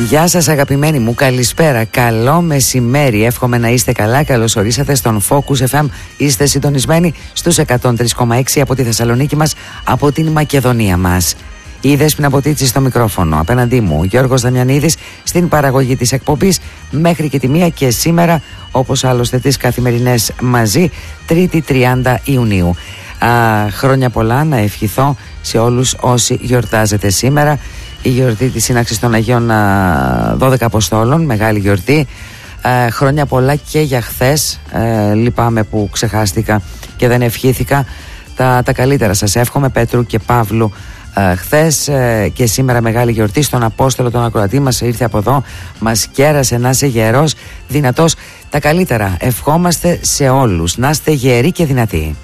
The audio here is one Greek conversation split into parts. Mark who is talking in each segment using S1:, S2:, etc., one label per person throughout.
S1: Γεια σας αγαπημένοι μου, καλησπέρα, καλό μεσημέρι. Εύχομαι να είστε καλά, καλώς ορίσατε στον Focus FM. Είστε συντονισμένοι στους 103,6 από τη Θεσσαλονίκη μας, από την Μακεδονία μας. Η Δέσποινα Ποτίτσι στο μικρόφωνο, απέναντί μου Γιώργος Δαμιανίδης στην παραγωγή της εκπομπής μέχρι και τη 1 και σήμερα, όπως άλλωστε τις καθημερινές μαζί, 3η 30 Ιουνίου. Χρόνια πολλά να ευχηθώ σε όλους όσοι γιορτάζετε σήμερα. Η γιορτή της σύναξης των Αγίων 12 Αποστόλων, μεγάλη γιορτή. Χρόνια πολλά και για χθες. Λυπάμαι που ξεχάστηκα και δεν ευχήθηκα. Τα καλύτερα σας εύχομαι, Πέτρου και Παύλου. Χθες και σήμερα μεγάλη γιορτή στον Απόστολο, τον ακροατή μας, ήρθε από εδώ, μας κέρασε, να είσαι γερός, δυνατός. Τα καλύτερα ευχόμαστε σε όλους, να είστε γεροί και δυνατοί.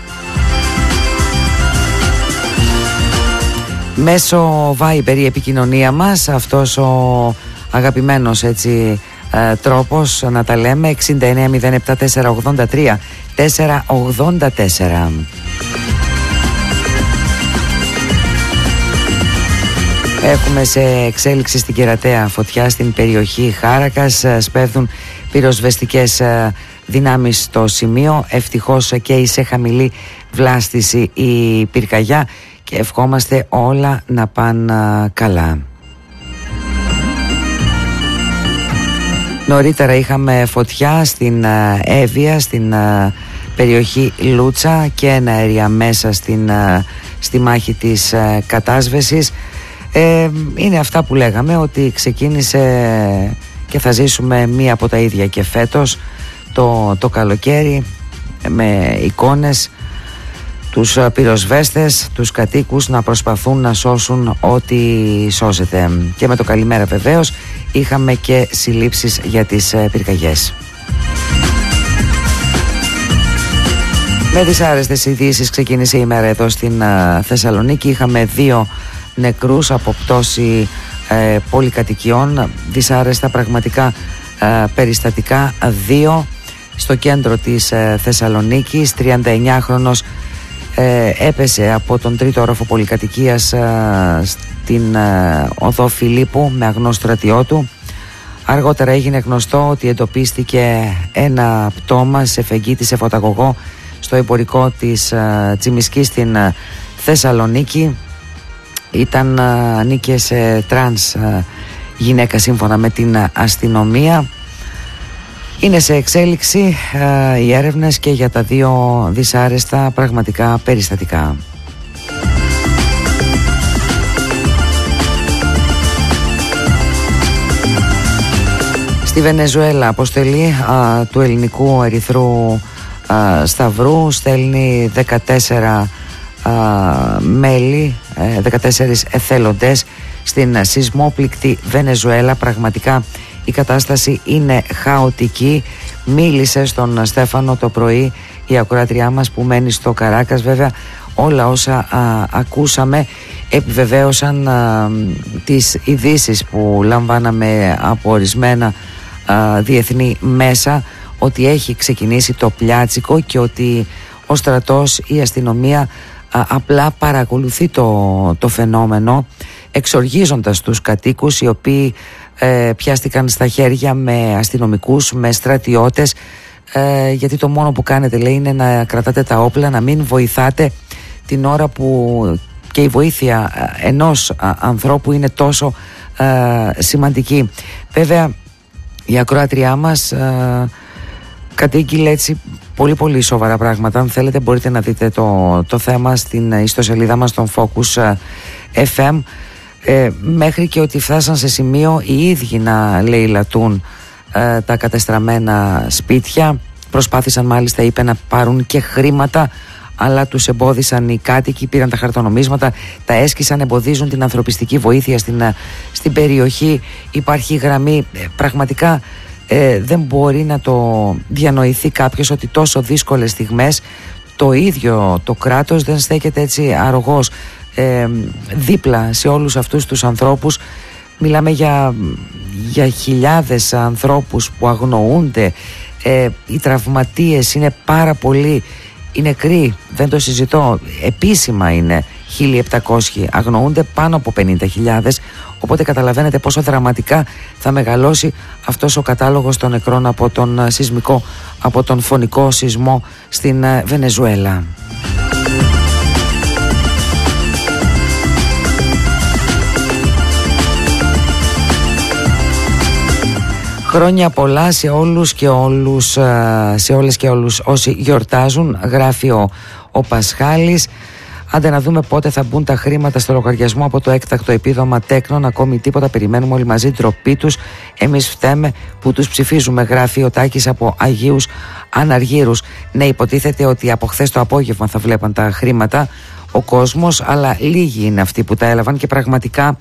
S1: Μέσω Viber η επικοινωνία μας, αυτός ο αγαπημένος έτσι τρόπος να τα λέμε, 6907 483 484. Έχουμε σε εξέλιξη στην Κερατέα φωτιά στην περιοχή Χάρακας, σπέβδουν πυροσβεστικές δυνάμεις στο σημείο, ευτυχώς και η σε χαμηλή βλάστηση η πυρκαγιά και ευχόμαστε όλα να πάνε καλά. Νωρίτερα είχαμε φωτιά στην Εύβοια, στην περιοχή Λούτσα και ένα αέρια μέσα στη μάχη της κατάσβεσης. Είναι αυτά που λέγαμε, ότι ξεκίνησε και θα ζήσουμε μία από τα ίδια και φέτος το καλοκαίρι, με εικόνες, τους πυροσβέστες, τους κατοίκους να προσπαθούν να σώσουν ό,τι σώζεται. Και με το καλημέρα βεβαίως είχαμε και συλλήψεις για τις πυρκαγιές. Με δυσάρεστες ειδήσεις ξεκίνησε η μέρα εδώ στην Θεσσαλονίκη. Είχαμε 2 νεκρούς από πτώση πολυκατοικιών, δυσάρεστα πραγματικά περιστατικά. 2 στο κέντρο της Θεσσαλονίκης, 39χρονος έπεσε από τον 3ο όροφο πολυκατοικίας στην οδό Φιλίππου με αγνό στρατιώτου. Αργότερα έγινε γνωστό ότι εντοπίστηκε ένα πτώμα σε φεγγίτη σε φωταγωγό στο εμπορικό της Τσιμισκής στην Θεσσαλονίκη. Ανήκε σε τρανς γυναίκα σύμφωνα με την αστυνομία. Είναι σε εξέλιξη οι έρευνες και για τα 2 δυσάρεστα πραγματικά περιστατικά. Στη Βενεζουέλα, αποστολή του Ελληνικού Ερυθρού Σταυρού στέλνει 14 μέλη, 14 εθέλοντες στην σεισμόπληκτη Βενεζουέλα. Πραγματικά η κατάσταση είναι χαοτική. Μίλησε στον Στέφανο το πρωί η ακροάτριά μας που μένει στο Καράκας. Βέβαια όλα όσα ακούσαμε επιβεβαίωσαν τις ειδήσεις που λαμβάναμε από ορισμένα διεθνή μέσα, ότι έχει ξεκινήσει το πλιάτσικο και ότι ο στρατός, η αστυνομία απλά παρακολουθεί το φαινόμενο, εξοργίζοντας τους κατοίκους οι οποίοι πιάστηκαν στα χέρια με αστυνομικούς, με στρατιώτες, γιατί το μόνο που κάνετε, λέει, είναι να κρατάτε τα όπλα, να μην βοηθάτε την ώρα που και η βοήθεια ενός ανθρώπου είναι τόσο σημαντική. Βέβαια η ακροάτριά μας κατήγγειλε έτσι πολύ πολύ σοβαρά πράγματα. Αν θέλετε μπορείτε να δείτε το θέμα στην ιστοσελίδα μας, στον Focus FM, μέχρι και ότι φτάσαν σε σημείο οι ίδιοι να λαιλατούν τα κατεστραμμένα σπίτια. Προσπάθησαν μάλιστα, είπε, να πάρουν και χρήματα, αλλά τους εμπόδισαν οι κάτοικοι, πήραν τα χαρτονομίσματα, τα έσκησαν, εμποδίζουν την ανθρωπιστική βοήθεια στην περιοχή. Υπάρχει γραμμή, πραγματικά δεν μπορεί να το διανοηθεί κάποιος ότι τόσο δύσκολες στιγμές το ίδιο το κράτος δεν στέκεται έτσι αρρωγός δίπλα σε όλους αυτούς τους ανθρώπους. Μιλάμε για χιλιάδες ανθρώπους που αγνοούνται. Οι τραυματίες είναι πάρα πολλοί. Οι νεκροί, δεν το συζητώ, επίσημα είναι 1.700, αγνοούνται πάνω από 50.000. οπότε καταλαβαίνετε πόσο δραματικά θα μεγαλώσει αυτός ο κατάλογος των νεκρών από τον φωνικό σεισμό στην Βενεζουέλα. Χρόνια πολλά σε όλους και όλους, σε όλες και όλους όσοι γιορτάζουν, γράφει ο Πασχάλης. Άντε να δούμε πότε θα μπουν τα χρήματα στο λογαριασμό από το έκτακτο επίδομα τέκνων. Ακόμη τίποτα, περιμένουμε όλοι μαζί, ντροπή τους. Εμείς φταίμε που τους ψηφίζουμε, γράφει ο Τάκης από Αγίους Αναργύρους. Ναι, υποτίθεται ότι από χθες το απόγευμα θα βλέπαν τα χρήματα ο κόσμος, αλλά λίγοι είναι αυτοί που τα έλαβαν και πραγματικά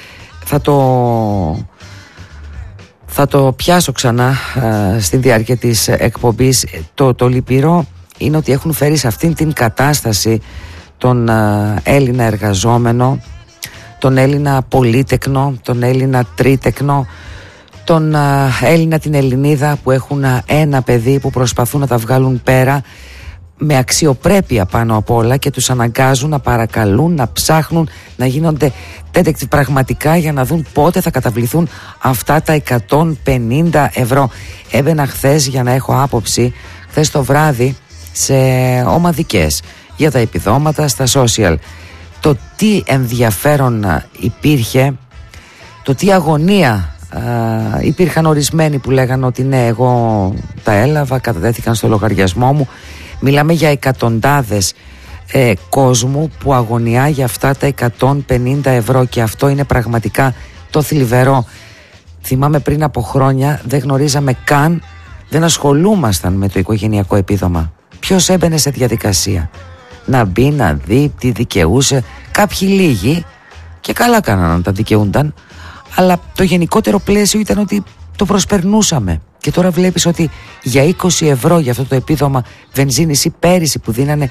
S1: θα το πιάσω ξανά στη διάρκεια της εκπομπής. Το λυπηρό είναι ότι έχουν φέρει σε αυτήν την κατάσταση τον Έλληνα εργαζόμενο, τον Έλληνα πολύτεκνο, τον Έλληνα τρίτεκνο, τον Έλληνα, την Ελληνίδα που έχουν ένα παιδί που προσπαθούν να τα βγάλουν πέρα με αξιοπρέπεια πάνω απ' όλα και τους αναγκάζουν να παρακαλούν, να ψάχνουν, να γίνονται detective πραγματικά για να δουν πότε θα καταβληθούν αυτά τα 150 ευρώ. Έμπαινα χθες για να έχω άποψη, χθες το βράδυ, σε ομαδικές για τα επιδόματα στα social. Το τι ενδιαφέρον υπήρχε, το τι αγωνία. Υπήρχαν ορισμένοι που λέγανε ότι ναι, εγώ τα έλαβα, κατατέθηκαν στο λογαριασμό μου. Μιλάμε για εκατοντάδες κόσμου που αγωνιά για αυτά τα 150 ευρώ και αυτό είναι πραγματικά το θλιβερό. Θυμάμαι πριν από χρόνια δεν γνωρίζαμε καν, δεν ασχολούμασταν με το οικογενειακό επίδομα. Ποιος έμπαινε σε διαδικασία να μπει, να δει τι δικαιούσε? Κάποιοι λίγοι και καλά κάνανε να τα δικαιούνταν, αλλά το γενικότερο πλαίσιο ήταν ότι το προσπερνούσαμε. Και τώρα βλέπεις ότι για 20 ευρώ για αυτό το επίδομα βενζίνης ή πέρυσι που δίνανε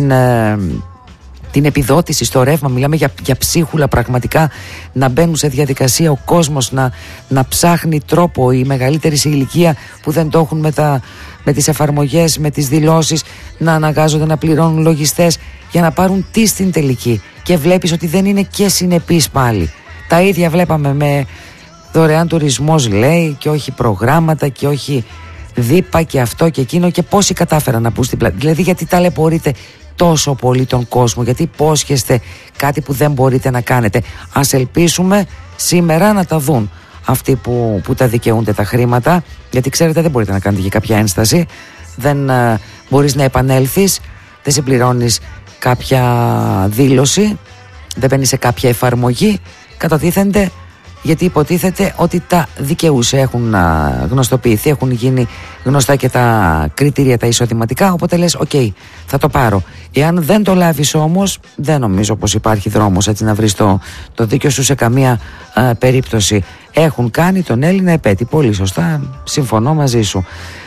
S1: την επιδότηση στο ρεύμα, μιλάμε για ψίχουλα πραγματικά, να μπαίνουν σε διαδικασία ο κόσμος να ψάχνει τρόπο, οι μεγαλύτεροι σε ηλικία που δεν το έχουν με τις εφαρμογές, με τις δηλώσεις, να αναγκάζονται να πληρώνουν λογιστές για να πάρουν τι στην τελική. Και βλέπεις ότι δεν είναι και συνεπής πάλι. Τα ίδια βλέπαμε με δωρεάν τουρισμός, λέει, και όχι προγράμματα και όχι δίπα και αυτό και εκείνο, και πόσοι κατάφεραν να μπουν στην πλάτη. Δηλαδή, γιατί ταλαιπωρείτε τόσο πολύ τον κόσμο, γιατί υπόσχεστε κάτι που δεν μπορείτε να κάνετε? Ας ελπίσουμε σήμερα να τα δουν αυτοί που τα δικαιούνται τα χρήματα, γιατί ξέρετε δεν μπορείτε να κάνετε και κάποια ένσταση, δεν μπορείς να επανέλθεις, δεν συμπληρώνεις κάποια δήλωση, δεν μπαίνεις σε κάποια εφαρμογή, κατατίθενται γιατί υποτίθεται ότι τα δικαιούσε, έχουν γνωστοποιηθεί, έχουν γίνει γνωστά και τα κριτήρια τα εισοδηματικά, οπότε λες οκ, θα το πάρω. Εάν δεν το λάβεις όμως, δεν νομίζω πως υπάρχει δρόμος έτσι να βρεις το δίκιο σου σε καμία περίπτωση. Έχουν κάνει τον Έλληνα επέτη, πολύ σωστά, συμφωνώ μαζί σου.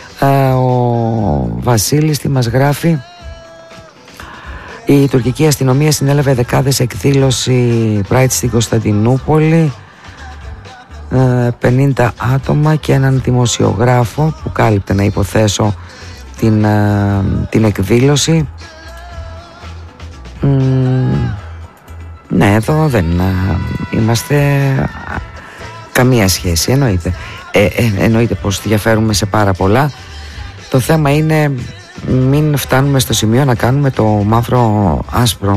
S1: Ο Βασίλης τι μας γράφει? Η τουρκική αστυνομία συνέλαβε δεκάδες εκδήλωση Pride στην Κωνσταντινούπολη, 50 άτομα και έναν δημοσιογράφο που κάλυπτε, να υποθέσω, την εκδήλωση. Ναι, εδώ δεν είμαστε καμία σχέση, εννοείται πως διαφέρουμε σε πάρα πολλά. Το θέμα είναι μην φτάνουμε στο σημείο να κάνουμε το μαύρο άσπρο.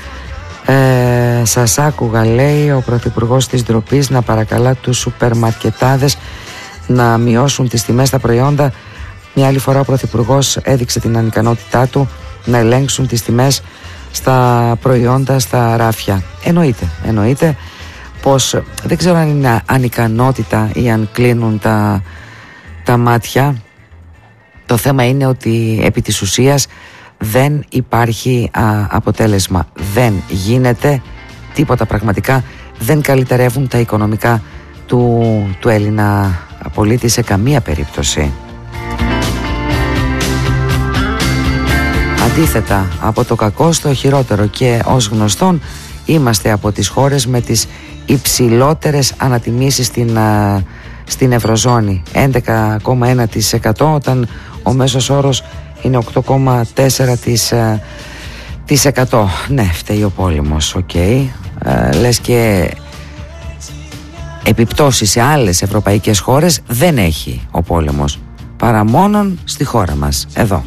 S1: Σας άκουγα, λέει ο Πρωθυπουργός της ντροπής, να παρακαλά τους σούπερ μαρκετάδες να μειώσουν τις τιμές στα προϊόντα. Μια άλλη φορά ο Πρωθυπουργός έδειξε την ανικανότητά του να ελέγξουν τις τιμές στα προϊόντα στα ράφια. Εννοείται πως δεν ξέρω αν είναι ανικανότητα ή αν κλείνουν τα μάτια. Το θέμα είναι ότι επί της ουσίας δεν υπάρχει αποτέλεσμα, δεν γίνεται τίποτα πραγματικά, δεν καλυτερεύουν τα οικονομικά του Έλληνα πολίτη σε καμία περίπτωση. Αντίθετα, από το κακό στο χειρότερο, και ως γνωστόν είμαστε από τις χώρες με τις υψηλότερες ανατιμήσεις στην Ευρωζώνη, 11,1% όταν ο μέσος όρος είναι 8,4%. Ναι, φταίει ο πόλεμος, λες και επιπτώσεις σε άλλες ευρωπαϊκές χώρες δεν έχει ο πόλεμος, παρά μόνον στη χώρα μας, εδώ.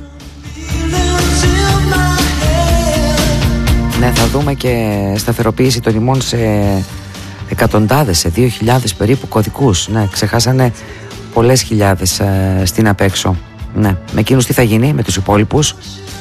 S1: Ναι, θα δούμε και σταθεροποίηση των ημών σε εκατοντάδες, σε 2.000 περίπου κωδικούς. Ναι, ξεχάσανε πολλές χιλιάδες στην απέξω. Ναι, με εκείνους τι θα γίνει, με τους υπόλοιπους?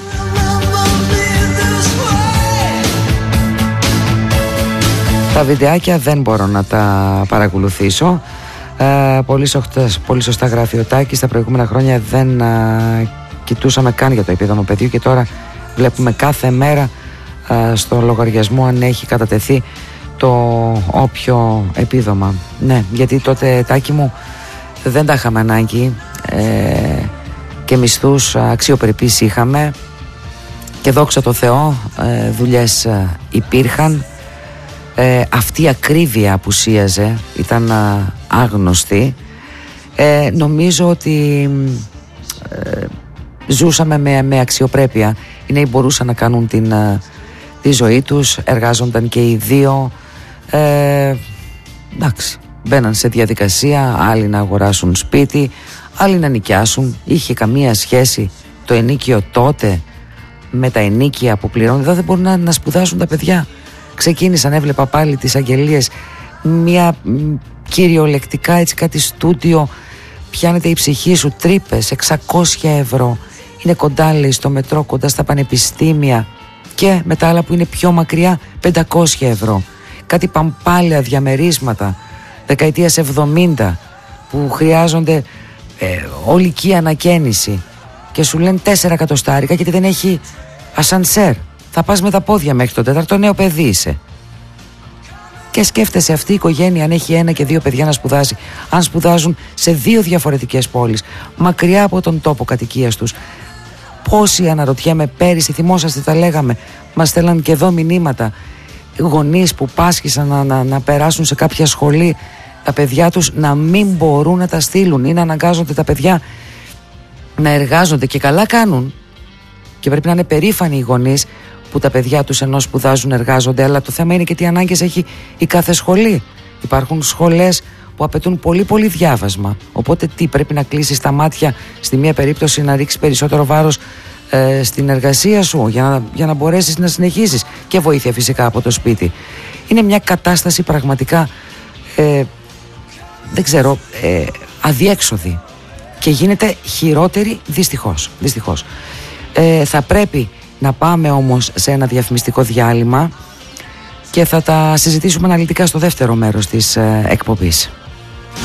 S1: Τα βιντεάκια δεν μπορώ να τα παρακολουθήσω. Πολύ σωστά γράφει ο Τάκης. Στα προηγούμενα χρόνια δεν κοιτούσαμε καν για το επίδομα παιδιού και τώρα βλέπουμε κάθε μέρα στο λογαριασμό αν έχει κατατεθεί το όποιο επίδομα. Ναι, γιατί τότε, Τάκη μου, δεν τα είχαμε ανάγκη και μισθούς αξιοπρεπείς είχαμε και δόξα τω Θεώ δουλειές υπήρχαν. Αυτή η ακρίβεια απουσίαζε, ήταν άγνωστη. Νομίζω ότι ζούσαμε με αξιοπρέπεια. Οι νέοι μπορούσαν να κάνουν τη ζωή τους, εργάζονταν και οι δύο. Εντάξει, μπαίναν σε διαδικασία, άλλοι να αγοράσουν σπίτι, άλλοι να νοικιάσουν. Είχε καμία σχέση το ενίκιο τότε με τα ενίκια που πληρώνουν? Εδώ δεν μπορούν να σπουδάσουν τα παιδιά. Ξεκίνησαν, έβλεπα πάλι τις αγγελίες, μια κυριολεκτικά έτσι κάτι στούντιο, πιάνεται η ψυχή σου, τρύπες, 600 ευρώ. Είναι κοντά, λέει, στο μετρό, κοντά στα πανεπιστήμια, και με τα άλλα που είναι πιο μακριά 500 ευρώ. Κάτι παμπάλαια διαμερίσματα δεκαετίας 70 που χρειάζονται ολική ανακαίνιση και σου λένε 4 εκατοστάρικα γιατί δεν έχει ασανσέρ. Θα πας με τα πόδια μέχρι το τέταρτο, νέο παιδί είσαι. Και σκέφτεσαι αυτή η οικογένεια, αν έχει 1 και 2 παιδιά να σπουδάσει, αν σπουδάζουν σε 2 διαφορετικές πόλεις, μακριά από τον τόπο κατοικίας τους. Πόσοι, αναρωτιέμαι, πέρυσι, θυμόσαστε, τα λέγαμε, μας στέλναν και εδώ μηνύματα, γονείς που πάσχησαν να περάσουν σε κάποια σχολή τα παιδιά τους να μην μπορούν να τα στείλουν ή να αναγκάζονται τα παιδιά να εργάζονται, και καλά κάνουν. Και πρέπει να είναι περήφανοι οι γονείς που τα παιδιά τους ενώ σπουδάζουν εργάζονται, αλλά το θέμα είναι και τι ανάγκες έχει η κάθε σχολή. Υπάρχουν σχολές που απαιτούν πολύ πολύ διάβασμα, οπότε τι, πρέπει να κλείσεις τα μάτια στη μία περίπτωση, να ρίξεις περισσότερο βάρος στην εργασία σου για να μπορέσεις να συνεχίσεις, και βοήθεια φυσικά από το σπίτι. Είναι μια κατάσταση πραγματικά δεν ξέρω, αδιέξοδη, και γίνεται χειρότερη δυστυχώς. Θα πρέπει να πάμε όμως σε ένα διαφημιστικό διάλειμμα και θα τα συζητήσουμε αναλυτικά στο δεύτερο μέρος της εκπομπής.